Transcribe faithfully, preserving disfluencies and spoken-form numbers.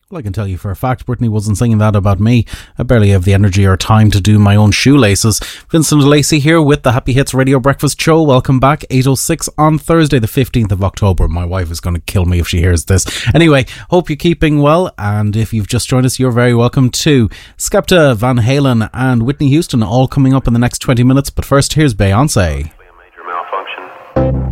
Well, I can tell you for a fact, Brittany wasn't singing that about me. I barely have the energy or time to do my own shoelaces. Vincent Lacey here with the Happy Hits Radio Breakfast Show. Welcome back, eight oh six on Thursday, the fifteenth of October. My wife is going to kill me if she hears this. Anyway, hope you're keeping well, and if you've just joined us, you're very welcome too. Skepta, Van Halen and Whitney Houston all coming up in the next twenty minutes, but first, here's Beyonce. Major malfunction.